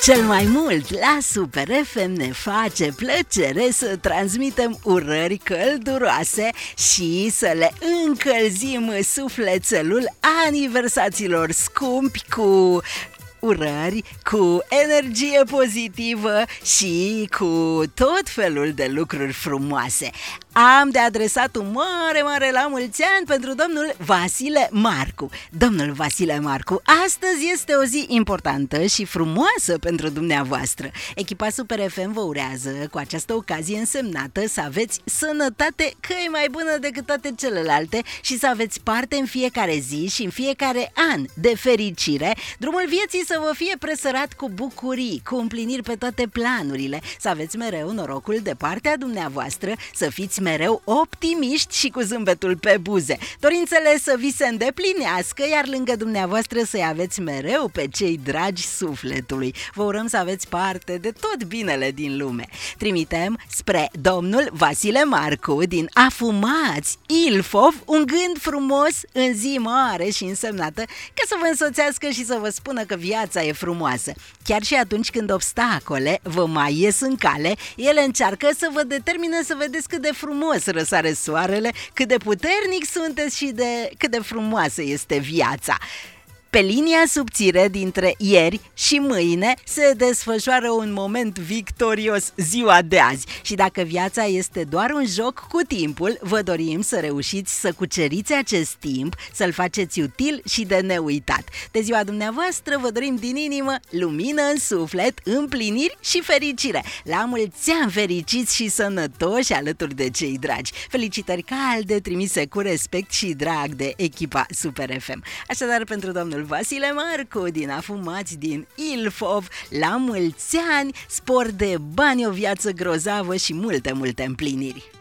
Cel mai mult la Super FM ne face plăcere să transmitem urări călduroase și să le încălzim sufletelul aniversaților scumpi cu urări, cu energie pozitivă și cu tot felul de lucruri frumoase. Am de adresat un mare la mulți ani pentru domnul Vasile Marcu. Domnul Vasile Marcu, astăzi este o zi importantă și frumoasă pentru dumneavoastră. Echipa Super FM vă urează cu această ocazie însemnată să aveți sănătate cât mai bună decât toate celelalte și să aveți parte în fiecare zi și în fiecare an de fericire. Drumul vieții să vă fie presărat cu bucurii, cu împliniri pe toate planurile, să aveți mereu norocul de partea dumneavoastră, să fiți mereu optimiști și cu zâmbetul pe buze, dorințele să vi se îndeplinească, iar lângă dumneavoastră să-i aveți mereu pe cei dragi sufletului. Vă urăm să aveți parte de tot binele din lume. Trimitem spre domnul Vasile Marcu din Afumați, Ilfov, un gând frumos în zi mare și însemnată, ca să vă însoțească și să vă spună că viața e frumoasă. Chiar și atunci când obstacole vă mai ies în cale, ele încearcă să vă determine să vedeți cât de frumos răsare soarele, cât de puternic sunteți și de cât de frumoasă este viața. Pe linia subțire dintre ieri și mâine se desfășoară un moment victorios, ziua de azi. Și dacă viața este doar un joc cu timpul, vă dorim să reușiți să cuceriți acest timp, să-l faceți util și de neuitat. De ziua dumneavoastră vă dorim din inimă lumină în suflet, împliniri și fericire. La mulți ani fericiți și sănătoși alături de cei dragi. Felicitări calde trimise cu respect și drag de echipa Super FM. Așadar, pentru domnul Vasile Marcu din Afumați din Ilfov, la mulți ani, spor de bani, o viață grozavă și multe împliniri.